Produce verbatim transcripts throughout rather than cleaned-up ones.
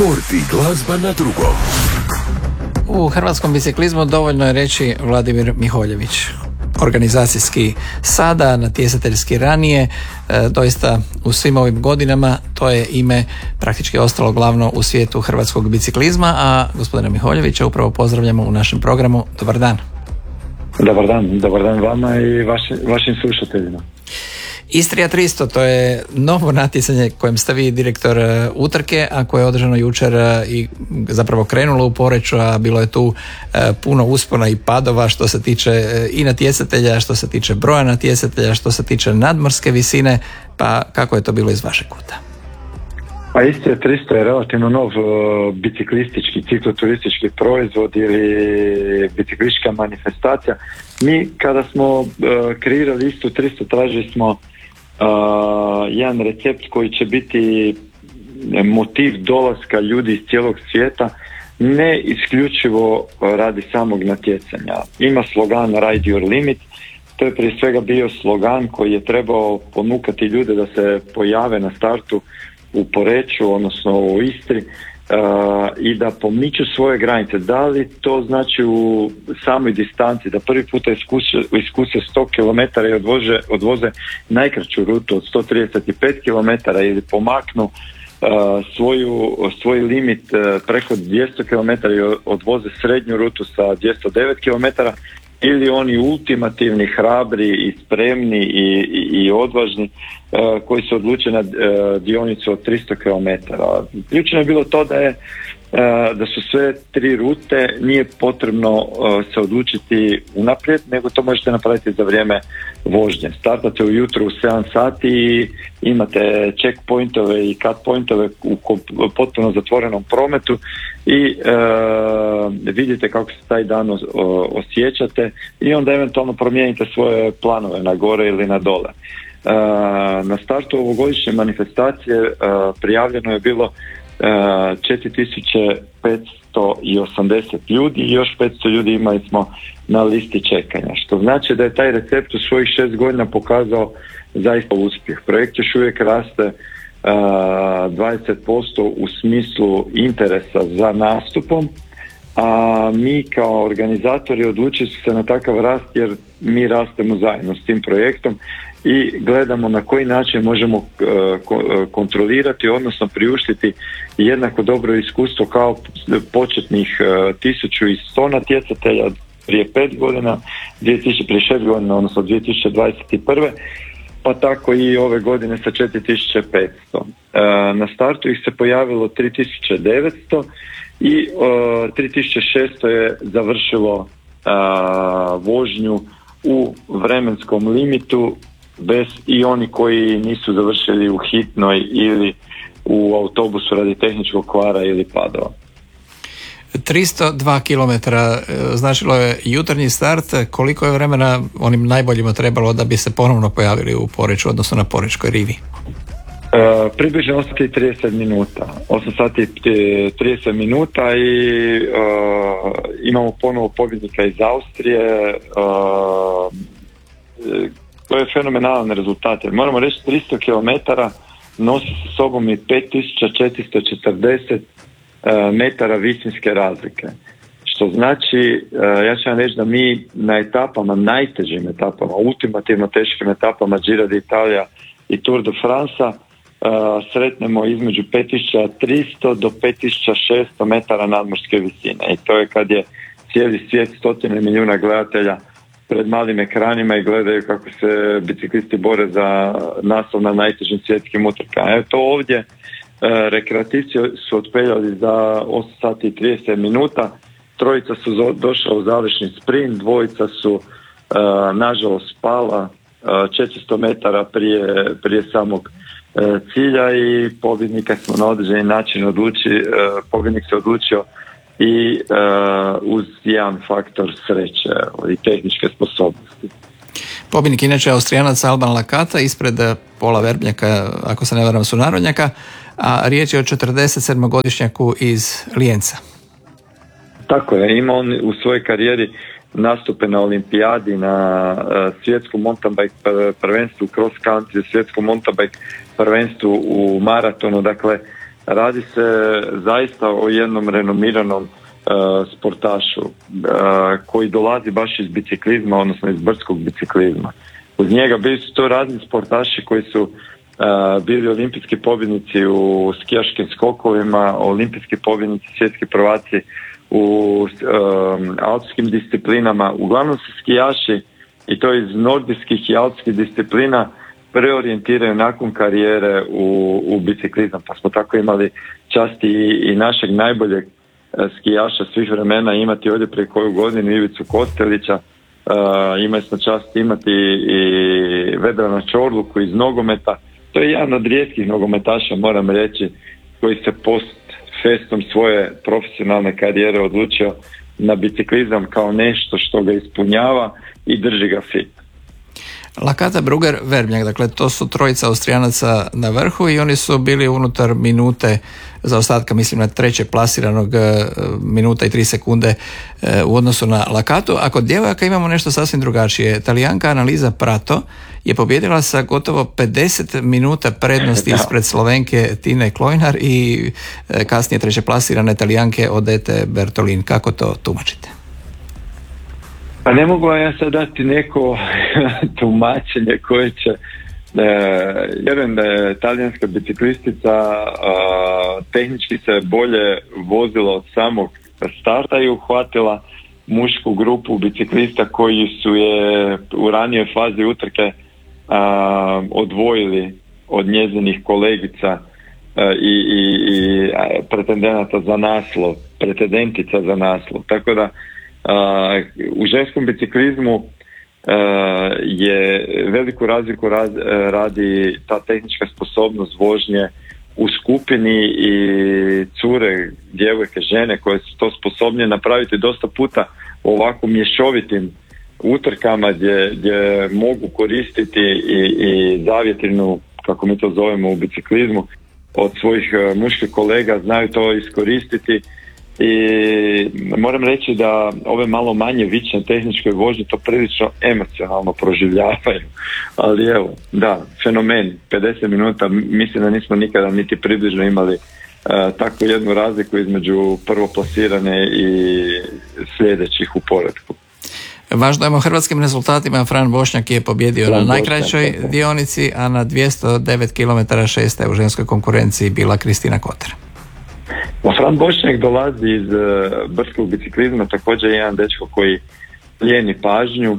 Sport i glazba na drugom. U hrvatskom biciklizmu dovoljno je reći Vladimir Miholjević. Organizacijski sada, natjecateljski ranije, e, doista u svim ovim godinama to je ime praktički ostalo glavno u svijetu hrvatskog biciklizma, a gospodina Miholjevića upravo pozdravljamo u našem programu. Dobar dan. Dobar dan, dobar dan vama i vaši, vašim slušateljima. Istrija tristo, to je novo natjecanje kojem ste vi direktor utrke, a koje je održano jučer i zapravo krenulo u Poreču, a bilo je tu puno uspona i padova što se tiče i natjecatelja, što se tiče broja natjecatelja, što se tiče nadmorske visine, pa kako je to bilo iz vašeg kuta? Pa Istrija tristo je relativno nov uh, biciklistički, cikloturistički proizvod ili biciklistička manifestacija. Mi kada smo uh, kreirali Istriju tristo tražili smo uh, jedan recept koji će biti motiv dolaska ljudi iz cijelog svijeta, ne isključivo radi samog natjecanja. Ima slogan Ride Your Limit. To je prije svega bio slogan koji je trebao ponukati ljude da se pojave na startu u Poreču, odnosno u Istri, uh, i da pomiču svoje granice. Da li to znači u samoj distanci, da prvi puta iskuse, iskuse sto kilometara i odvoze, odvoze najkraću rutu od sto trideset pet kilometara ili pomaknu uh, svoju, svoj limit uh, preko dvjesto kilometara i odvoze srednju rutu sa dvjesto devet kilometara, ili oni ultimativni, hrabri i spremni i, i, i odvažni uh, koji su odlučeni na uh, dionicu od tristo kilometara. Ključno je bilo to da je uh, da su sve tri rute, nije potrebno uh, se odlučiti unaprijed, nego to možete napraviti za vrijeme vožnje. Startate ujutro u sedam sati i imate checkpointove i cut pointove u potpuno zatvorenom prometu i uh, vidite kako se taj dan o, o, osjećate i onda eventualno promijenite svoje planove na gore ili na dole. Uh, na startu ovogodišnje manifestacije uh, prijavljeno je bilo uh, četiri tisuće petsto osamdeset ljudi i još petsto ljudi imali smo na listi čekanja, što znači da je taj recept u svojih šest godina pokazao zaista uspjeh. Projekt još uvijek raste uh, dvadeset posto u smislu interesa za nastupom, a mi kao organizatori odlučili su se na takav rast jer mi rastemo zajedno s tim projektom i gledamo na koji način možemo uh, kontrolirati, odnosno priuštiti jednako dobro iskustvo kao početnih uh, tisuću sto natjecatelja prije pet godina, dvije tisuće, prije šest godina, odnosno dvije tisuće dvadeset prve, pa tako i ove godine sa četiri tisuće petsto. Uh, na startu ih se pojavilo tri tisuće devetsto i uh, tri tisuće šesto je završilo uh, vožnju u vremenskom limitu, bez i oni koji nisu završili u hitnoj ili u autobusu radi tehničkog kvara ili padova. tristo dva kilometra značilo je jutarnji start. Koliko je vremena onim najboljima trebalo da bi se ponovno pojavili u Poreču, odnosno na Porečkoj rivi? Uh, približno osam sati i trideset minuta. osam sati i trideset minuta i uh, imamo ponovo pobjednika iz Austrije. Uh, to je fenomenalan rezultat. Moramo reći, tristo kilometara nosi sa sobom i pet tisuća četiristo četrdeset uh, metara visinske razlike. Što znači, uh, ja ću vam reći da mi na etapama, najtežim etapama, ultimativno teškim etapama Giro d'Italia i Tour de France Uh, sretnemo između pet tisuća tristo do pet tisuća šesto metara nadmorske visine i to je kad je cijeli svijet, stotine milijuna gledatelja pred malim ekranima i gledaju kako se biciklisti bore za naslov na najtežim svjetskim utrkama. Evo to ovdje uh, rekreativci su otpeljali za osam sati i trideset minuta, trojica su zo- došla u završni sprint, dvojica su uh, nažalost spala uh, četiristo metara prije, prije samog cilja i pobjednika smo na određeni način odlučili, pobjednik se odlučio i uh, uz jedan faktor sreće i tehničke sposobnosti. Pobjednik inače Austrijanac Alban Lakata ispred Pola Verbnjaka, ako se ne varam, sunarodnjaka, a riječ je o četrdesetsedmogodišnjaku iz Lijenca. Tako je, ima on u svojoj karijeri nastupe na olimpijadi, na uh, svjetskom mountain bike prvenstvu, cross country, svjetskom mountain bike prvenstvu u maratonu, dakle radi se zaista o jednom renomiranom uh, sportašu uh, koji dolazi baš iz biciklizma, odnosno iz brdskog biciklizma. Uz njega bili su to razni sportaši koji su uh, bili olimpijski pobjednici u skijaškim skokovima, olimpijski pobjednici, svjetski prvaci u um, alpskim disciplinama. Uglavnom se skijaši, i to iz nordijskih i alpskih disciplina, preorijentiraju nakon karijere u, u biciklizam. Pa smo tako imali časti i, i našeg najboljeg skijaša svih vremena imati ovdje prije koju godinu Ivicu Kostelića. Uh, imali smo čast imati i Vedrana Čorluku iz nogometa. To je jedan od rijetkih nogometaša, moram reći, koji se post festom svoje profesionalne karijere odlučio na biciklizam kao nešto što ga ispunjava i drži ga fit. Lakata, Brugger, Vermljak, dakle to su trojica Austrijanaca na vrhu i oni su bili unutar minute zaostatka, mislim na treće plasiranog, minuta i tri sekunde u odnosu na Lakatu. A kod djevojaka imamo nešto sasvim drugačije. Talijanka Annalisa Prato je pobijedila sa gotovo pedeset minuta prednosti ispred Slovenke Tine Klojnar i kasnije treće plasirane Talijanke Odete Bertolin. Kako to tumačite? Pa ne mogu ja sad dati neko tumačenje koje će, e, vjerujem da je talijanska biciklistica e, tehnički se bolje vozila od samog starta i uhvatila mušku grupu biciklista koji su je u ranijoj fazi utrke e, odvojili od njezinih kolegica e, i, i, i pretendenata za naslov, pretendentica za naslov. Tako da Uh, u ženskom biciklizmu uh, je veliku razliku raz, radi ta tehnička sposobnost vožnje u skupini i cure, djevojke, žene koje su to sposobne napraviti dosta puta u ovako mješovitim utrkama gdje, gdje mogu koristiti i, i zavjetrinu, kako mi to zovemo u biciklizmu, od svojih uh, muških kolega, znaju to iskoristiti. I moram reći da ove malo manje vične tehničke vožnje to prilično emocionalno proživljavaju, ali evo, da, fenomen, pedeset minuta, mislim da nismo nikada niti približno imali uh, takvu jednu razliku između prvoplasirane i sljedećih u poretku. Važno je o hrvatskim rezultatima. Fran Bošnjak je pobjedio Fran na najkraćoj Bošnjak, dionici, a na dvjesto devet kilometara šesta je u ženskoj konkurenciji bila Kristina Kotar. Fran Bošnjak dolazi iz uh, brdskog biciklizma, također je jedan dečko koji plijeni pažnju uh,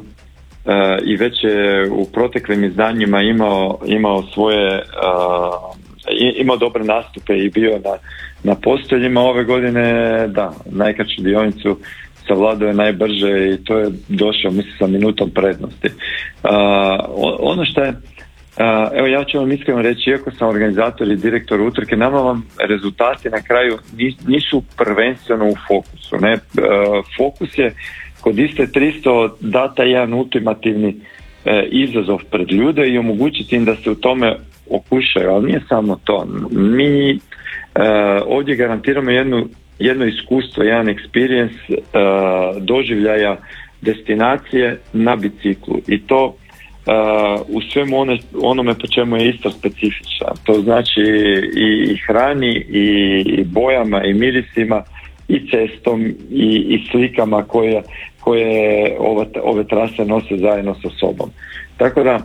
i već je u proteklim izdanjima imao, imao svoje uh, imao dobre nastupe i bio na, na postoljima. Ove godine, da, najkraću dionicu savladao je najbrže i to je došao, mislim, sa minutom prednosti. Uh, ono što je Uh, evo, ja ću vam iskreno reći, iako sam organizator i direktor utrke, nama vam rezultati na kraju nisu prvenstveno u fokusu. Ne? Uh, fokus je kod iste tristo data jedan ultimativni uh, izazov pred ljude i omogućiti im da se u tome okušaju, ali nije samo to. Mi uh, ovdje garantiramo jednu, jedno iskustvo, jedan experience uh, doživljaja destinacije na biciklu i to Uh, u svemu one, onome po čemu je Istra specifična. To znači i, i hrani i, i bojama i mirisima i cestom i, i slikama koje, koje ove, ove trase nose zajedno sa sobom. Tako da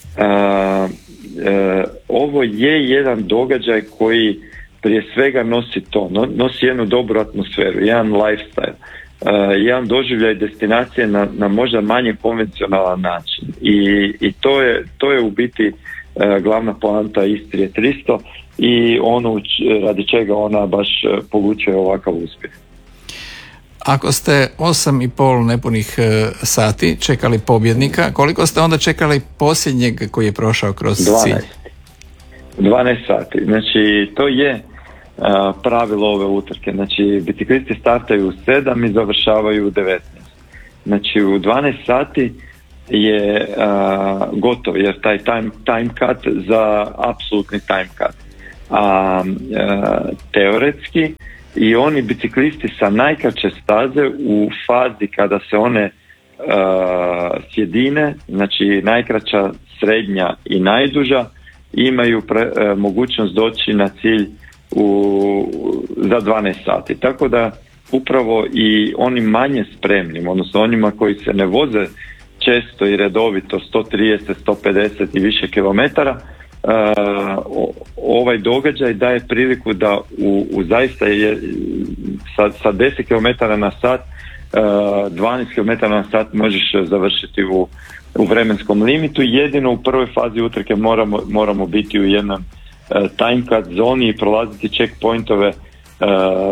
uh, uh, ovo je jedan događaj koji prije svega nosi to, no, nosi jednu dobru atmosferu, jedan lifestyle. Uh, jedan doživljaj destinacije na, na možda manje konvencionalan način i, i to, je, to je u biti uh, glavna poanta Istrije tristo i ono radi čega ona baš uh, polučuje ovakav uspjeh. Ako ste osam i pol nepunih uh, sati čekali pobjednika, koliko ste onda čekali posljednjeg koji je prošao kroz cilj? dvanaest sati, znači to je pravilo ove utrke. Znači, biciklisti startaju u sedam i završavaju u devetnaest. Znači, u dvanaest sati je a, gotov, jer taj time, time cut za apsolutni time cut. A, a teoretski i oni biciklisti sa najkraće staze u fazi kada se one a, sjedine, znači najkraća, srednja i najduža, imaju pre, a, mogućnost doći na cilj u, za dvanaest sati. Tako da upravo i onim manje spremnim, odnosno onima koji se ne voze često i redovito sto trideset, sto pedeset i više kilometara, Uh, ovaj događaj daje priliku da u, u zaista je sa, sa deset kilometara na sat, uh, dvanaest kilometara na sat možeš završiti u, u vremenskom limitu. Jedino u prvoj fazi utrke moramo, moramo biti u jednom uh, time cut zoni i prolaziti checkpointove uh,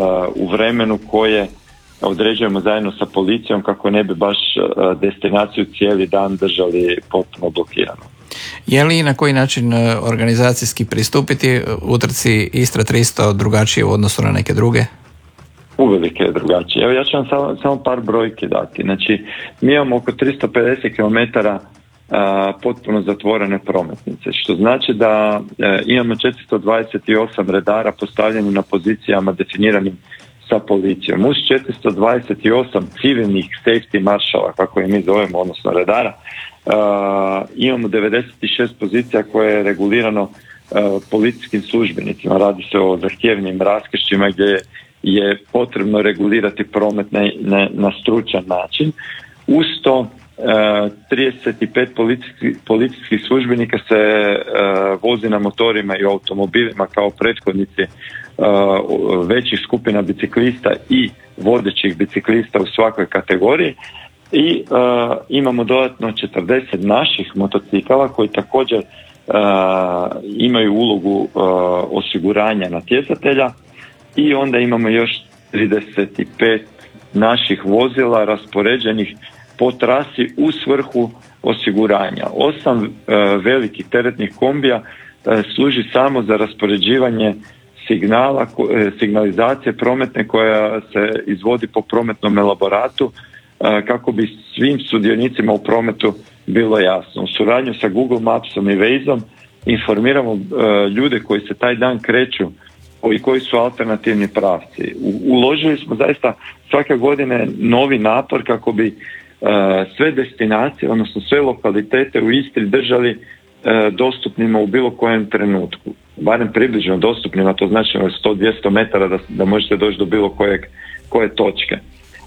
u vremenu koje određujemo zajedno sa policijom kako ne bi baš uh, destinaciju cijeli dan držali potpuno blokirano. Je li i na koji način organizacijski pristupiti utrci Istra tristo drugačije u odnosu na neke druge? Uvelike je drugačije. Evo ja ću vam samo, samo par brojki dati. Znači, mi imamo oko tristo pedeset kilometara a, potpuno zatvorene prometnice, što znači da a, imamo četiristo dvadeset osam redara postavljeni na pozicijama definiranim sa policijom. Uz četiristo dvadeset osam civilnih safety maršala, kako je mi zovemo, odnosno redara, Uh, imamo devedeset šest pozicija koje je regulirano uh, policijskim službenicima. Radi se o zahtjevnim raskršćima gdje je potrebno regulirati promet na, na, na stručan način. Uz to uh, trideset pet policijskih, policijskih službenika se uh, vozi na motorima i automobilima kao prethodnici uh, većih skupina biciklista i vodećih biciklista u svakoj kategoriji. I uh, imamo dodatno četrdeset naših motocikala koji također uh, imaju ulogu uh, osiguranja natjecatelja i onda imamo još trideset pet naših vozila raspoređenih po trasi u svrhu osiguranja. Osam uh, velikih teretnih kombija uh, služi samo za raspoređivanje signala, signalizacije prometne koja se izvodi po prometnom elaboratu kako bi svim sudionicima u prometu bilo jasno. U suradnju sa Google Mapsom i Wazeom informiramo uh, ljude koji se taj dan kreću i koji su alternativni pravci. U, uložili smo zaista svake godine novi napor kako bi uh, sve destinacije, odnosno sve lokalitete u Istri držali uh, dostupnima u bilo kojem trenutku. Barem približno dostupnima, to znači sto do dvjesto metara da, da možete doći do bilo kojeg, koje točke.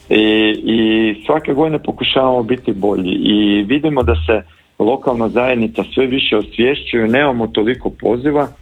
I, i svake godine pokušavamo biti bolji i vidimo da se lokalna zajednica sve više osvješćuje, nemamo toliko poziva uh,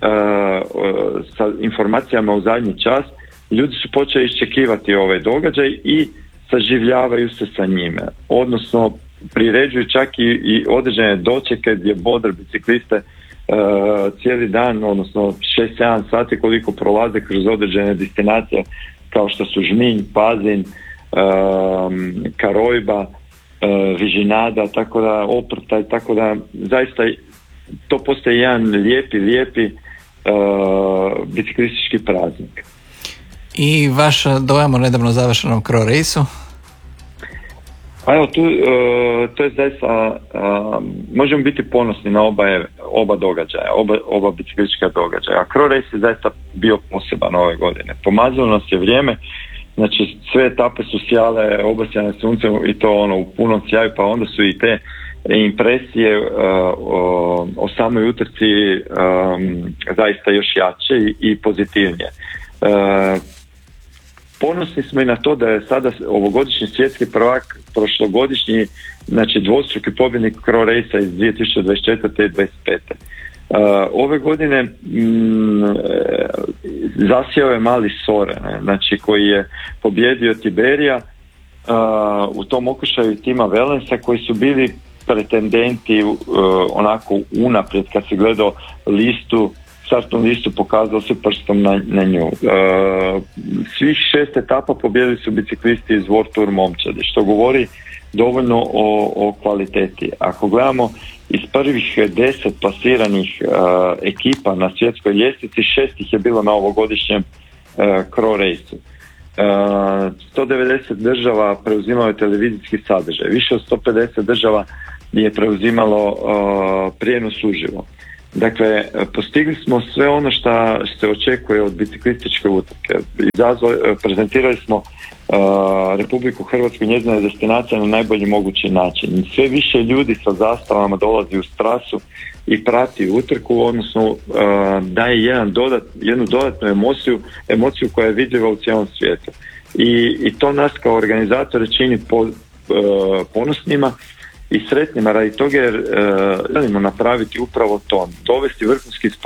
uh, sa informacijama u zadnji čas, ljudi su počeli iščekivati ovaj događaj i saživljavaju se sa njime, odnosno priređuju čak i, i određene dočeke gdje bodre bicikliste uh, cijeli dan, odnosno šest sedam sati koliko prolaze kroz određene destinacije kao što su Žminj, Pazin, Um, Karojba, uh, Vižinada, tako da Oprtaj, tako da zaista to postaje jedan lijepi, lijepi uh, biciklistički praznik. I vaš dojam o nedavno završenom Cro Raceu? Pa evo, tu, uh, to je zaista, uh, možemo biti ponosni na oba, oba događaja, oba, oba biciklistička događaja. A Cro Race je zaista bio poseban ove godine. Pomazalo nas je vrijeme. Znači sve etape su sjale, obasjane suncem i to ono u punom sjaju, pa onda su i te impresije uh, o, o samoj utrci um, zaista još jače i, i pozitivnije. Uh, ponosni smo i na to da je sada ovogodišnji svjetski prvak, prošlogodišnji, znači dvostruki pobjednik Cro Racea iz dvije tisuće dvadeset četvrte i dvadeset pete. Uh, ove godine mm, zasjeo je mali Sore, ne? Znači koji je pobjedio Tiberija uh, u tom okušaju tima Velensa koji su bili pretendenti uh, onako unaprijed kad se gledao listu, startnu listu pokazao se prstom na, na nju. Uh, svih šest etapa pobjedili su biciklisti iz World Tour momčadi, što govori dovoljno o, o kvaliteti. Ako gledamo iz prvih deset plasiranih uh, ekipa na svjetskoj ljestvici, šest ih je bilo na ovogodišnjem uh, Cro Raceu. Uh, sto devedeset država preuzimalo je televizijski sadržaj, više od sto pedeset država je preuzimalo uh, prijenos uživo. Dakle, postigli smo sve ono što se očekuje od biciklističke utrke. Izazvali, prezentirali smo uh, Republiku Hrvatsku i njezine destinacije na najbolji mogući način. Sve više ljudi sa zastavama dolazi uz trasu i prati utrku, odnosno uh, daje jedan dodat, jednu dodatnu emociju, emociju koja je vidljiva u cijelom svijetu. I, i to nas kao organizatore čini po, uh, ponosnima i sretnima radi toga jer uh, želimo napraviti upravo to, dovesti vrhunski sport